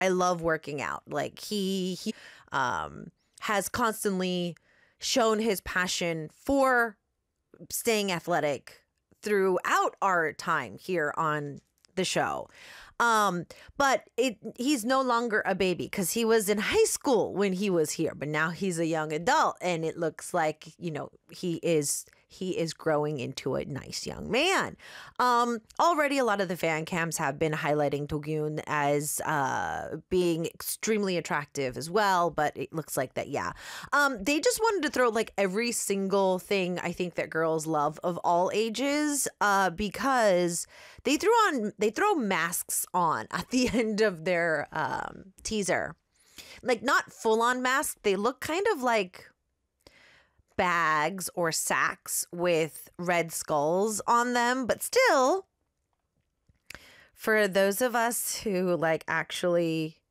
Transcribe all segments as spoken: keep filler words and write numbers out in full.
I love working out. Like he, he um, has constantly shown his passion for staying athletic throughout our time here on the show. Um, but it he's no longer a baby because he was in high school when he was here, but now he's a young adult, and it looks like, you know, he is he is growing into a nice young man. Um, already a lot of the fan cams have been highlighting Do-gyun as uh, being extremely attractive as well, but it looks like that, yeah. Um, they just wanted to throw like every single thing I think that girls love of all ages, uh, because they threw on they throw masks on at the end of their um, teaser. Like not full on masks. They look kind of like bags or sacks with red skulls on them, but still, for those of us who like actually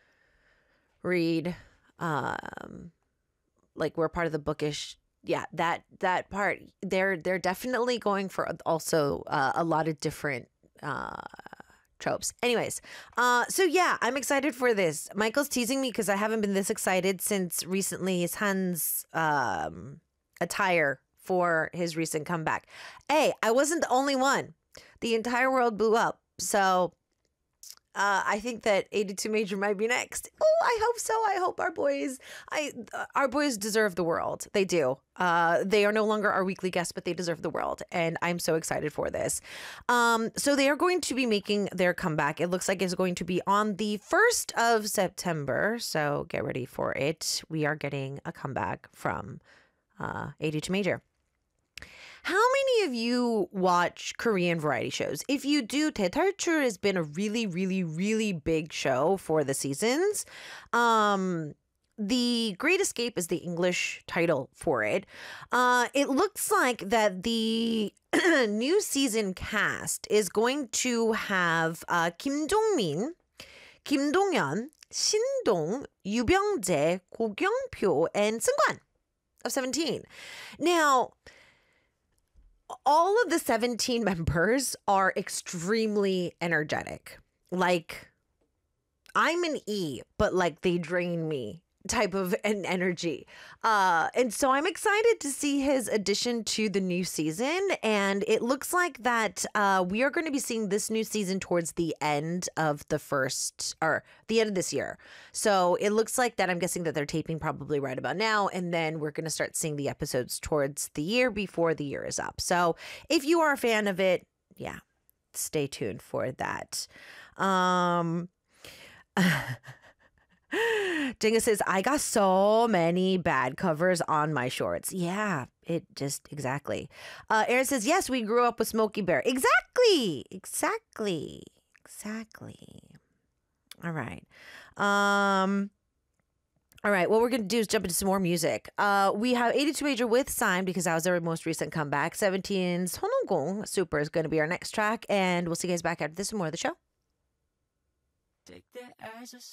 read, um, like we're part of the bookish, yeah, that that part, they're they're definitely going for also uh, a lot of different uh, tropes. Anyways, uh, so yeah, I'm excited for this. Michael's teasing me because I haven't been this excited since recently his Han's um, attire for his recent comeback. Hey, I wasn't the only one. The entire world blew up. So uh, I think that eighty-two Major might be next. Oh, I hope so. I hope our boys, I uh, our boys deserve the world. They do. Uh, they are no longer our weekly guests, but they deserve the world. And I'm so excited for this. Um, so they are going to be making their comeback. It looks like it's going to be on the first of September. So get ready for it. We are getting a comeback from uh, eighty-two Major. How many of you watch Korean variety shows? If you do, 대탈출 has been a really, really, really big show for the seasons. Um, The Great Escape is the English title for it. Uh, it looks like that the new season cast is going to have uh, Kim Jong-min, Kim Dong-yeon, Shin-dong, Yu Byung-jae, Go Kyung-pyo, and Seungkwan of seventeen. Now, all of the seventeen members are extremely energetic. Like, I'm an E, but like they drain me type of an energy. Uh, and so I'm excited to see his addition to the new season. And it looks like that uh, we are going to be seeing this new season towards the end of the first, or the end of this year. So it looks like that I'm guessing that they're taping probably right about now. And then we're going to start seeing the episodes towards the year before the year is up. So if you are a fan of it, yeah, stay tuned for that. Um... Jinga says, I got so many bad covers on my shorts. Yeah, it just, exactly. Uh, Aaron says, yes, we grew up with Smokey Bear. Exactly. Exactly. Exactly. All right. Um, all right. What we're going to do is jump into some more music. Uh, we have eighty-two Major with Sign because that was their most recent comeback. seventeen's Sonongong Super is going to be our next track. And we'll see you guys back after this and more of the show. Take that as a